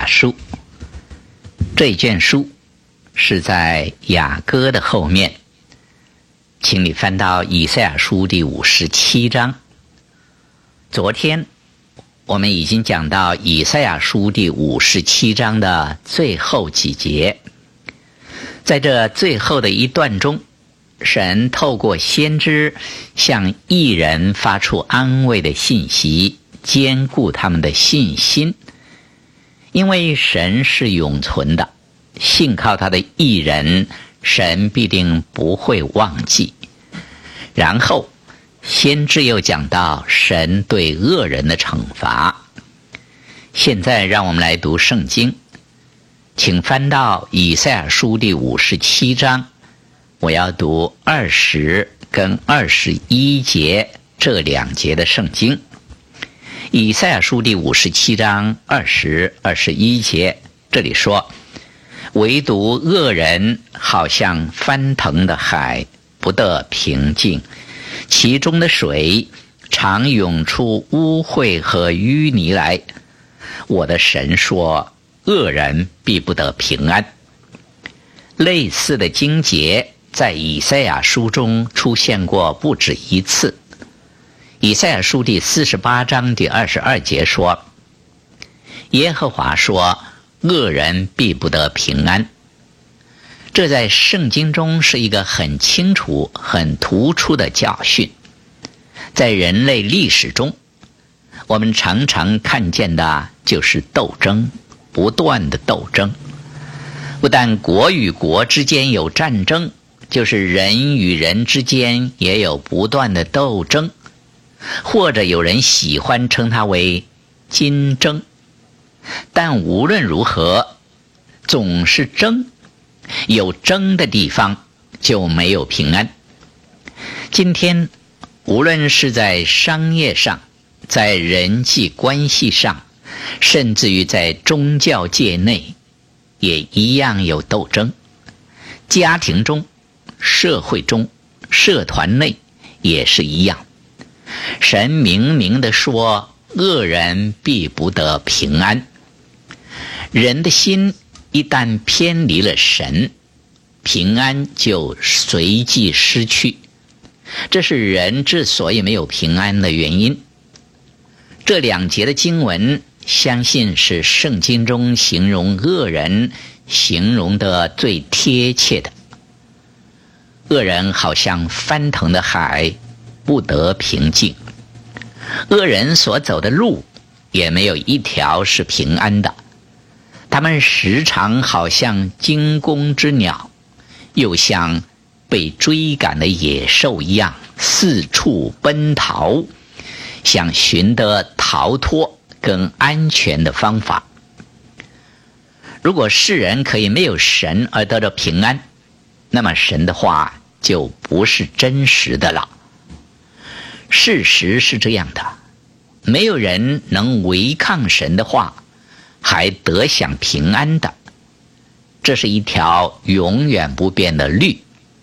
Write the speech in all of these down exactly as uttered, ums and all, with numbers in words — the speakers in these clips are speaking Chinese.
亚书。这一卷书是在雅歌的后面，请你翻到以赛亚书第五十七章。昨天我们已经讲到以赛亚书第五十七章的最后几节，在这最后的一段中，神透过先知向义人发出安慰的信息，坚固他们的信心。因为神是永存的，信靠他的义人，神必定不会忘记。然后先知又讲到神对恶人的惩罚。现在让我们来读圣经，请翻到以赛亚书第五十七章，我要读二十跟二十一节这两节的圣经。以赛亚书第五十七章二十、二十一节，这里说：唯独恶人好像翻腾的海，不得平静，其中的水常涌出污秽和淤泥来。我的神说，恶人必不得平安。类似的经节在以赛亚书中出现过不止一次。以赛亚书第四十八章第二十二节说：耶和华说，恶人必不得平安。这在圣经中是一个很清楚、很突出的教训。在人类历史中，我们常常看见的就是斗争，不断的斗争。不但国与国之间有战争，就是人与人之间也有不断的斗争，或者有人喜欢称它为金争。但无论如何，总是争，有争的地方就没有平安。今天无论是在商业上，在人际关系上，甚至于在宗教界内，也一样有斗争。家庭中、社会中、社团内也是一样。神明明地说，恶人必不得平安。人的心一旦偏离了神，平安就随即失去。这是人之所以没有平安的原因。这两节的经文，相信是圣经中形容恶人形容的最贴切的。恶人好像翻腾的海，不得平静。恶人所走的路也没有一条是平安的，他们时常好像惊弓之鸟，又像被追赶的野兽一样四处奔逃，想寻得逃脱跟安全的方法。如果世人可以没有神而得到平安，那么神的话就不是真实的了。事实是这样的，没有人能违抗神的话还得享平安的，这是一条永远不变的律。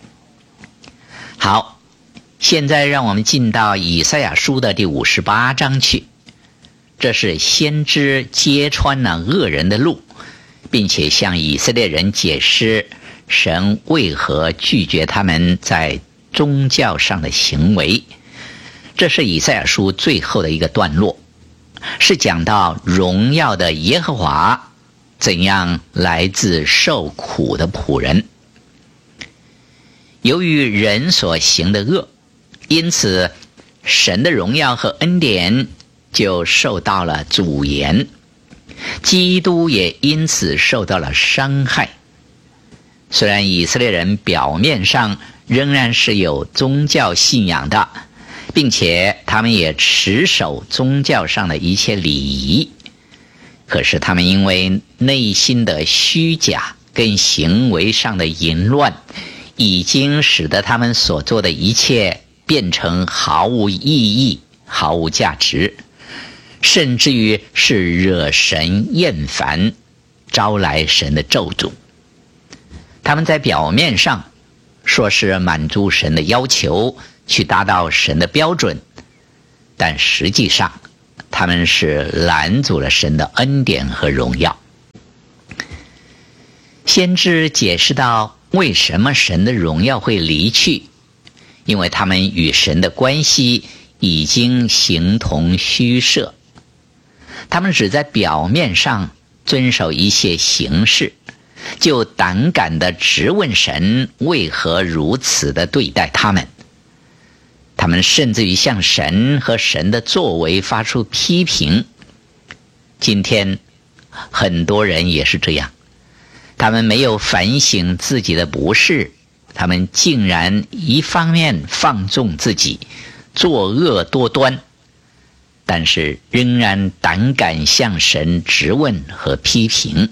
好，现在让我们进到以赛亚书的第五十八章去。这是先知揭穿了恶人的路，并且向以色列人解释神为何拒绝他们在宗教上的行为。这是以赛亚书最后的一个段落，是讲到荣耀的耶和华怎样来自受苦的仆人。由于人所行的恶，因此神的荣耀和恩典就受到了阻延，基督也因此受到了伤害。虽然以色列人表面上仍然是有宗教信仰的，并且他们也持守宗教上的一切礼仪，可是他们因为内心的虚假跟行为上的淫乱，已经使得他们所做的一切变成毫无意义、毫无价值，甚至于是惹神厌烦，招来神的咒诅。他们在表面上说是满足神的要求，去达到神的标准，但实际上他们是拦阻了神的恩典和荣耀。 先知解释到，为什么神的荣耀会离去，因为他们与神的关系已经形同虚设，他们只在表面上遵守一些形式，就胆敢地质问神为何如此地对待他们。他们甚至于向神和神的作为发出批评。今天很多人也是这样，他们没有反省自己的不是，他们竟然一方面放纵自己，作恶多端，但是仍然胆敢向神质问和批评。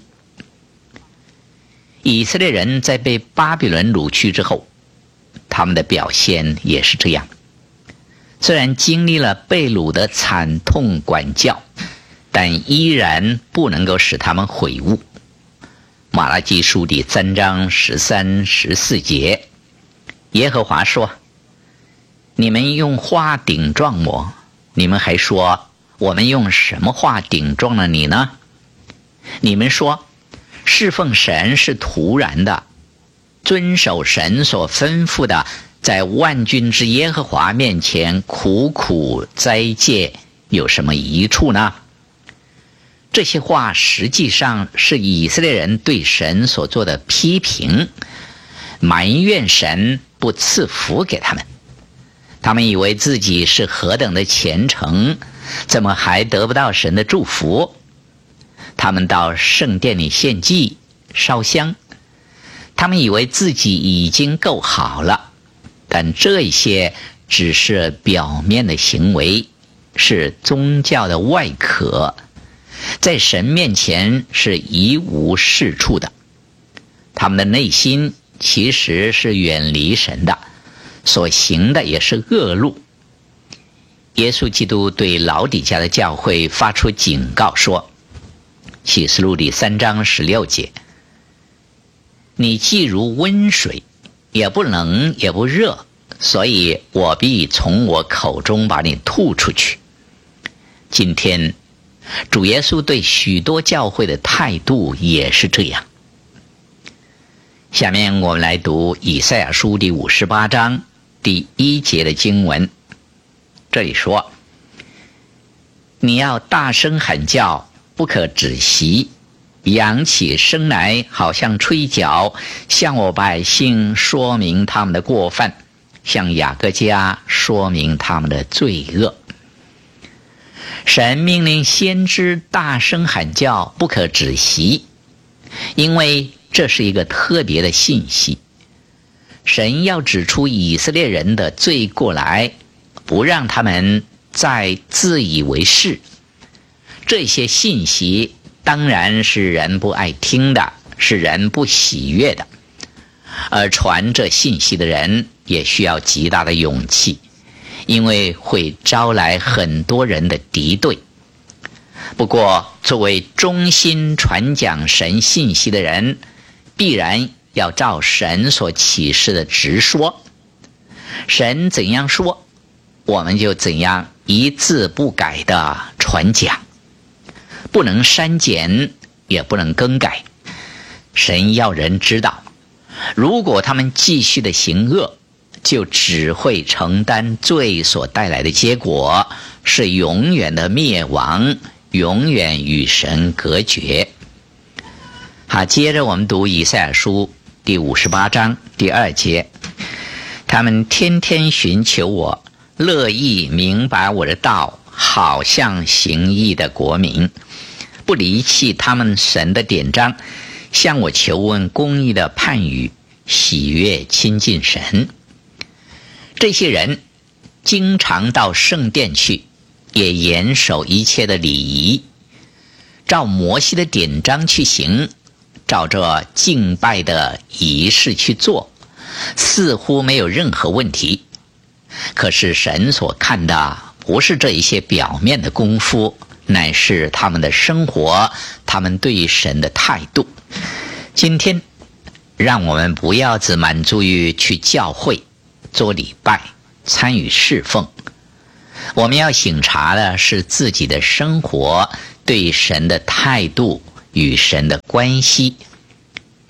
以色列人在被巴比伦掳去之后，他们的表现也是这样。虽然经历了被掳的惨痛管教，但依然不能够使他们悔悟。马拉基书第三章十三、十四节，耶和华说：你们用话顶撞我，你们还说我们用什么话顶撞了你呢？你们说侍奉神是徒然的，遵守神所吩咐的，在万军之耶和华面前苦苦斋戒，有什么益处呢？这些话实际上是以色列人对神所做的批评，埋怨神不赐福给他们。他们以为自己是何等的虔诚，怎么还得不到神的祝福？他们到圣殿里献祭烧香，他们以为自己已经够好了，但这些只是表面的行为，是宗教的外壳，在神面前是一无是处的。他们的内心其实是远离神的，所行的也是恶路。耶稣基督对老底嘉的教会发出警告说，启示录第三章十六节，你既如温水，也不冷也不热，所以我必从我口中把你吐出去。今天主耶稣对许多教会的态度也是这样。下面我们来读以赛亚书第五十八章第一节的经文。这里说，你要大声喊叫，不可止息，扬起声来，好像吹角，向我百姓说明他们的过犯，向雅各家说明他们的罪恶。神命令先知大声喊叫，不可止息，因为这是一个特别的信息。神要指出以色列人的罪过来，不让他们再自以为是。这些信息当然是人不爱听的，是人不喜悦的，而传这信息的人也需要极大的勇气，因为会招来很多人的敌对。不过作为忠心传讲神信息的人，必然要照神所启示的直说。神怎样说，我们就怎样一字不改地传讲，不能删减，也不能更改。神要人知道，如果他们继续的行恶，就只会承担罪所带来的结果，是永远的灭亡，永远与神隔绝。好，接着我们读以赛亚书第五十八章第二节，他们天天寻求我，乐意明白我的道，好像行义的国民，不离弃他们神的典章，向我求问公义的判语，喜悦亲近神。这些人经常到圣殿去，也严守一切的礼仪，照摩西的典章去行，照着敬拜的仪式去做，似乎没有任何问题。可是神所看的不是这一些表面的功夫，乃是他们的生活，他们对神的态度。今天让我们不要只满足于去教会做礼拜参与侍奉，我们要省察的是自己的生活对神的态度与神的关系。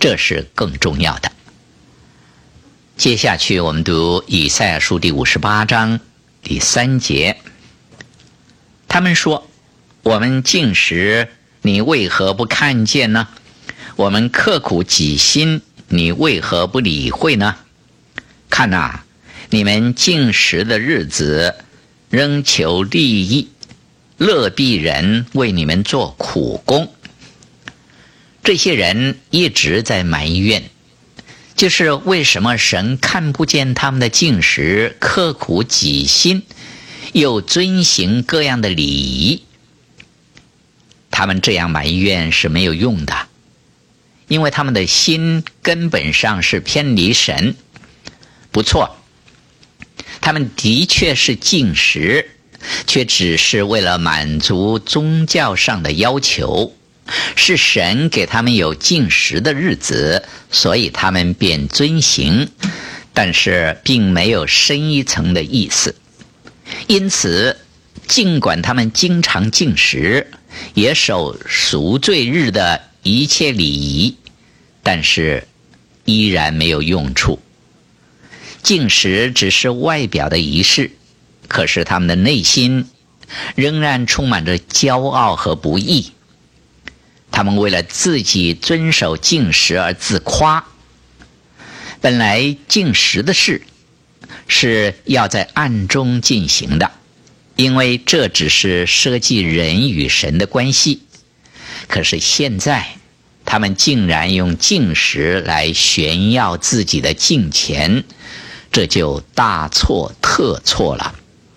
这是更重要的。接下去我们读以赛亚书第五十八章第三节，他们说，我们禁食，你为何不看见呢？我们刻苦己心，你为何不理会呢？看哪，你们禁食的日子，仍求利益，勒逼人为你们做苦工。这些人一直在埋怨，就是为什么神看不见他们的禁食，刻苦己心，又遵行各样的礼仪。他们这样埋怨是没有用的，因为他们的心根本上是偏离神。不错，他们的确是禁食，却只是为了满足宗教上的要求，是神给他们有禁食的日子，所以他们便遵行，但是并没有深一层的意思。因此尽管他们经常禁食，也守赎罪日的一切礼仪，但是依然没有用处。禁食只是外表的仪式，可是他们的内心仍然充满着骄傲和不义。他们为了自己遵守禁食而自夸。本来禁食的事是要在暗中进行的，因为这只是涉及人与神的关系。可是现在他们竟然用禁食来炫耀自己的敬虔，这就大错特错了。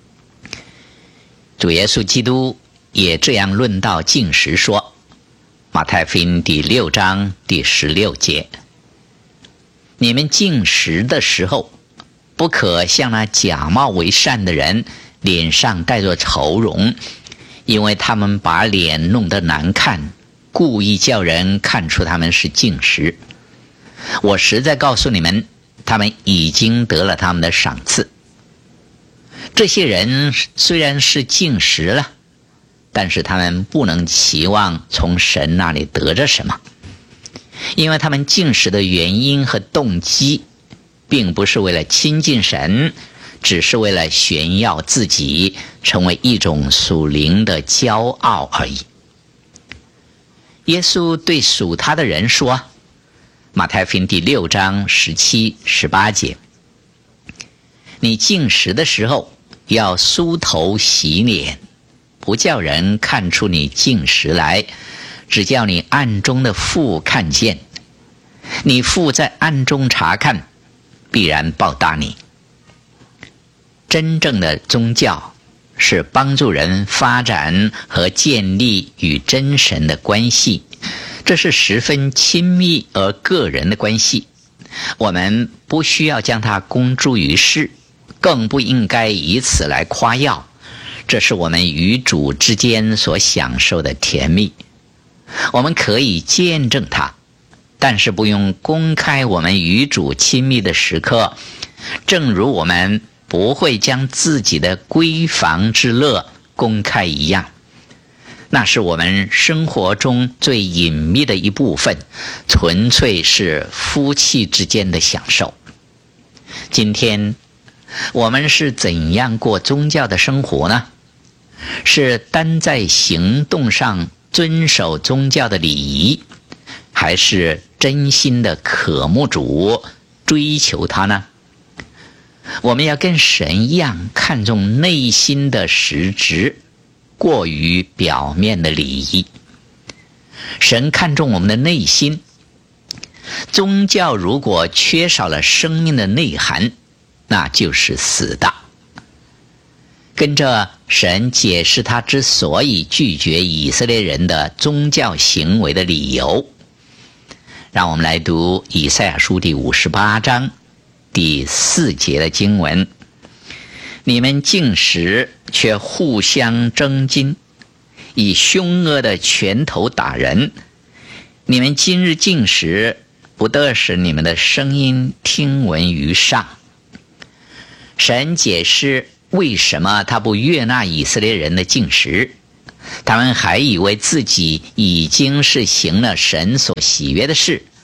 主耶稣基督也这样论到禁食说，马太福音第六章第十六节，你们禁食的时候，不可像那假冒为善的人脸上带着愁容，因为他们把脸弄得难看，故意叫人看出他们是禁食。我实在告诉你们，他们已经得了他们的赏赐。这些人虽然是禁食了，但是他们不能期望从神那里得着什么，因为他们禁食的原因和动机并不是为了亲近神，只是为了炫耀自己，成为一种属灵的骄傲而已。耶稣对属他的人说，马太福音第六章十七、十八节，你禁食的时候，要梳头洗脸，不叫人看出你禁食来，只叫你暗中的父看见。你父在暗中查看，必然报答你。真正的宗教是帮助人发展和建立与真神的关系，这是十分亲密而个人的关系。我们不需要将它公诸于世，更不应该以此来夸耀，这是我们与主之间所享受的甜蜜。我们可以见证它，但是不用公开我们与主亲密的时刻，正如我们不会将自己的闺房之乐公开一样。那是我们生活中最隐秘的一部分，纯粹是夫妻之间的享受。今天我们是怎样过宗教的生活呢？是单在行动上遵守宗教的礼仪，还是真心的渴慕主，追求他呢？我们要跟神一样看重内心的实质，过于表面的礼仪。神看重我们的内心。宗教如果缺少了生命的内涵，那就是死的。跟着神解释他之所以拒绝以色列人的宗教行为的理由，让我们来读以赛亚书第五十八章第四节的经文。你们禁食却互相争竞，以凶恶的拳头打人。你们今日禁食，不得使你们的声音听闻于上。神解释为什么他不悦纳以色列人的禁食，他们还以为自己已经是行了神所喜悦的事，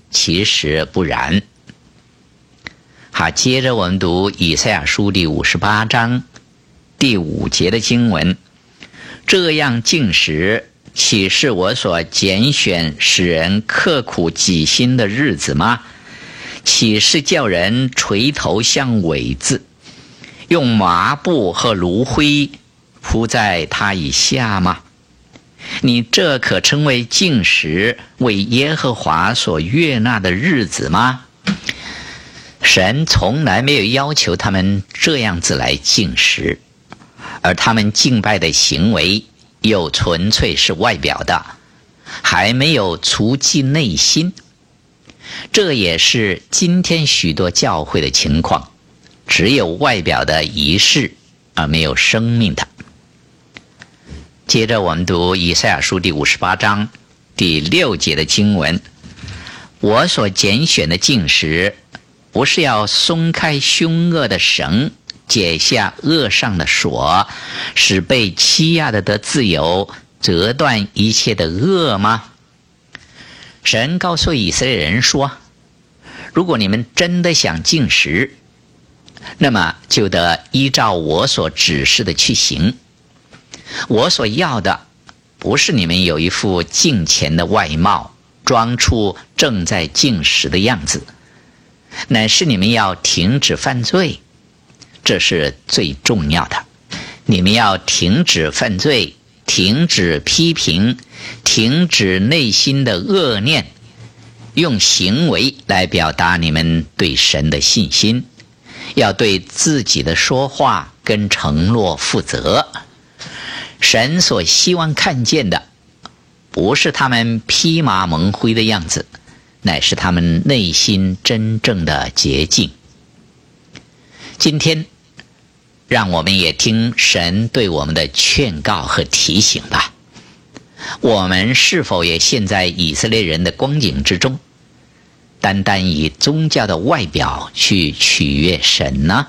其实不然。好，接着我们读以赛亚书第五十八章第五节的经文，这样禁食，岂是我所拣选使人刻苦己心的日子吗？岂是叫人垂头像苇子，用麻布和炉灰铺在他以下吗？你这可称为禁食，为耶和华所悦纳的日子吗？神从来没有要求他们这样子来禁食，而他们敬拜的行为又纯粹是外表的，还没有除去内心。这也是今天许多教会的情况，只有外表的仪式，而没有生命的。接着我们读以赛亚书第五十八章第六节的经文，我所拣选的禁食，不是要松开凶恶的绳，解下恶上的锁，使被欺压的得自由，折断一切的恶吗？神告诉以色列人说，如果你们真的想禁食，那么就得依照我所指示的去行。我所要的不是你们有一副敬虔的外貌，装出正在禁食的样子，乃是你们要停止犯罪，这是最重要的。你们要停止犯罪，停止批评，停止内心的恶念，用行为来表达你们对神的信心，要对自己的说话跟承诺负责。神所希望看见的，不是他们披麻蒙灰的样子，乃是他们内心真正的洁净。今天让我们也听神对我们的劝告和提醒吧。我们是否也陷在以色列人的光景之中，单单以宗教的外表去取悦神呢？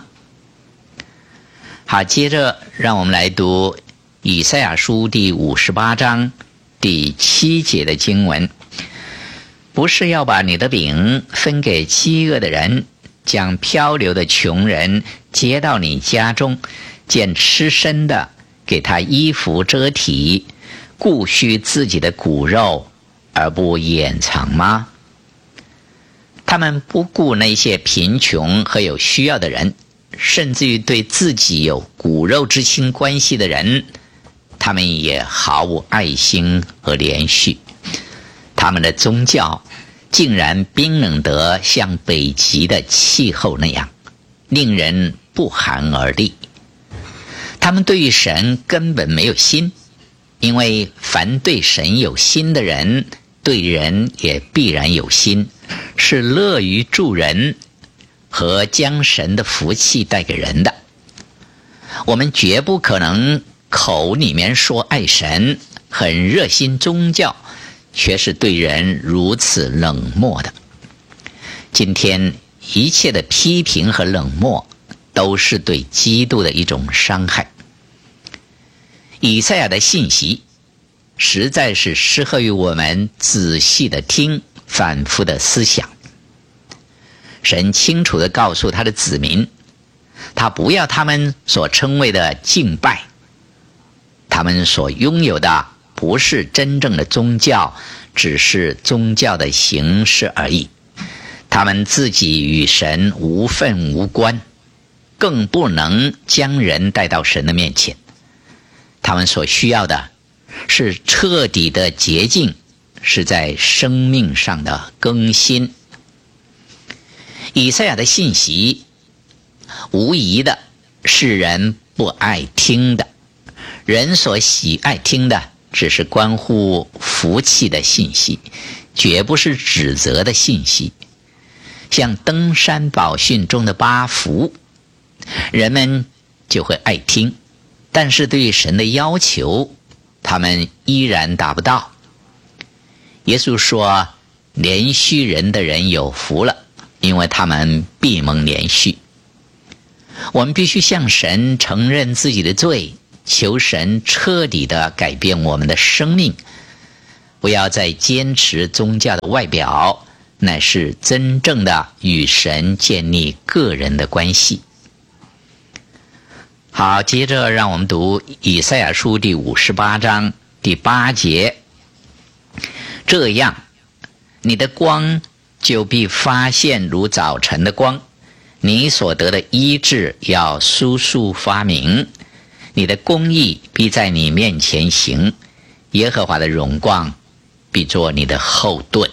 好，接着让我们来读以赛亚书第五十八章第七节的经文，不是要把你的饼分给饥饿的人，将漂流的穷人接到你家中，见吃身的给他衣服遮体，顾恤自己的骨肉而不掩藏吗？他们不顾那些贫穷和有需要的人，甚至于对自己有骨肉之亲关系的人，他们也毫无爱心和怜恤。他们的宗教竟然冰冷得像北极的气候那样，令人不寒而栗。他们对于神根本没有心，因为凡对神有心的人，对人也必然有心，是乐于助人和将神的福气带给人的。我们绝不可能口里面说爱神，很热心宗教，却是对人如此冷漠的。今天一切的批评和冷漠，都是对基督的一种伤害。以赛亚的信息实在是适合于我们仔细的听，反复的思想。神清楚地告诉他的子民，他不要他们所称谓的敬拜，他们所拥有的不是真正的宗教，只是宗教的形式而已。他们自己与神无分无关，更不能将人带到神的面前。他们所需要的是彻底的洁净，是在生命上的更新。以赛亚的信息无疑的是人不爱听的，人所喜爱听的只是关乎福气的信息，绝不是指责的信息。像登山宝训中的八福，人们就会爱听，但是对神的要求，他们依然达不到。耶稣说，怜恤人的人有福了，因为他们必蒙怜恤。我们必须向神承认自己的罪，求神彻底地改变我们的生命，不要再坚持宗教的外表， 乃是真正的与神建立个人的关系。好，接着让我们读以赛亚书第五十八章第八节。这样，你的光就必发现如早晨的光，你所得的医治要速速发明，你的公义必在你面前行，耶和华的荣光必作你的后盾。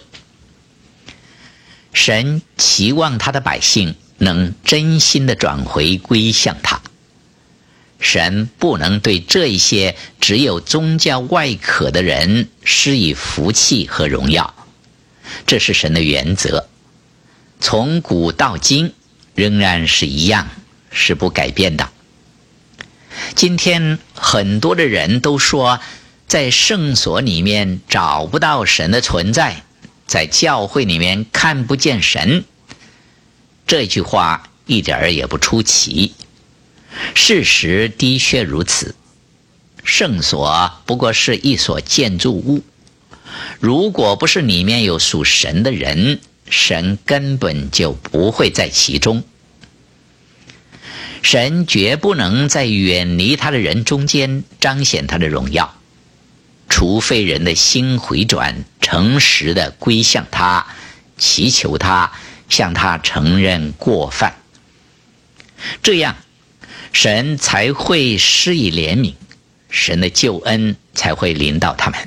神期望他的百姓能真心地转回归向他。神不能对这一些只有宗教外壳的人施以福气和荣耀，这是神的原则，从古到今仍然是一样，是不改变的。今天很多的人都说，在圣所里面找不到神的存在，在教会里面看不见神，这句话一点儿也不出奇。事实的确如此，圣所不过是一所建筑物，如果不是里面有属神的人，神根本就不会在其中。神绝不能在远离他的人中间彰显他的荣耀，除非人的心回转，诚实的归向他，祈求他，向他承认过犯，这样神才会施以怜悯，神的救恩才会临到他们。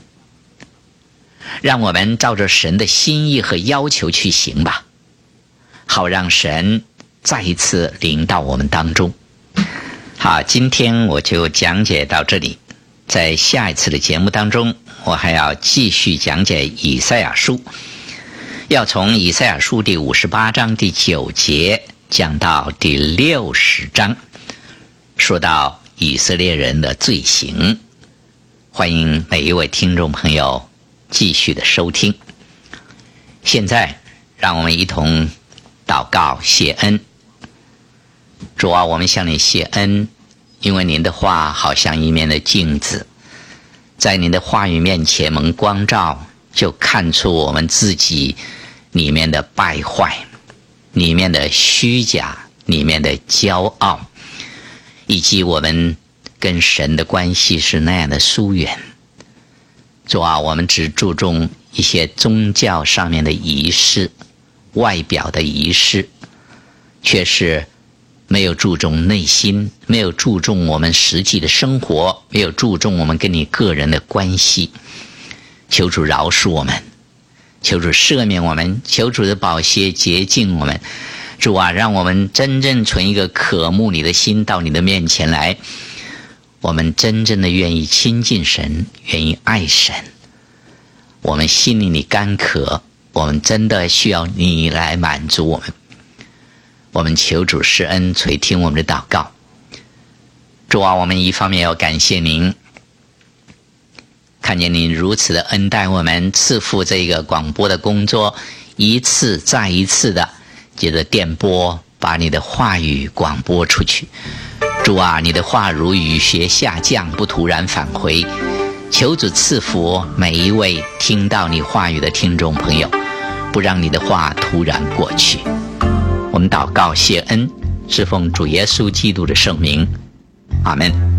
让我们照着神的心意和要求去行吧，好让神再一次临到我们当中。好，今天我就讲解到这里，在下一次的节目当中，我还要继续讲解以赛亚书，要从以赛亚书第五十八章第九节讲到第六十章，说到以色列人的罪行。欢迎每一位听众朋友继续的收听。现在让我们一同祷告谢恩。主啊，我们向你谢恩，因为您的话好像一面的镜子，在您的话语面前蒙光照，就看出我们自己里面的败坏，里面的虚假，里面的骄傲，以及我们跟神的关系是那样的疏远。主啊，我们只注重一些宗教上面的仪式，外表的仪式，却是没有注重内心，没有注重我们实际的生活，没有注重我们跟你个人的关系。求主饶恕我们，求主赦免我们，求主的宝血洁净我们。主啊，让我们真正存一个渴慕你的心到你的面前来，我们真正的愿意亲近神，愿意爱神。我们心里里干渴，我们真的需要你来满足我们。我们求主施恩垂听我们的祷告。主啊，我们一方面要感谢您，看见您如此的恩待我们，赐福这个广播的工作，一次再一次的借着电波把你的话语广播出去。主啊，你的话如雨雪下降，不突然返回。求主赐福每一位听到你话语的听众朋友，不让你的话突然过去。我们祷告谢恩，是奉主耶稣基督的圣名，阿们。